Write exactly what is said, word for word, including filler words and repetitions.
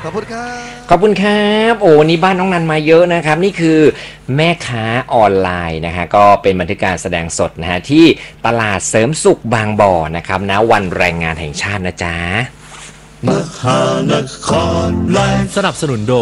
ขอบคุณครับขอบคุณครับโอ้นี่บ้านน้องนันมาเยอะนะครับนี่คือแม่ค้าออนไลน์นะฮะก็เป็นบันทึกการแสดงสดนะฮะที่ตลาดเสริมสุขบางบ่อนะครับนะวันแรงงานแห่งชาตินะจ๊ะมหานครไลฟ์สนับสนุนโดย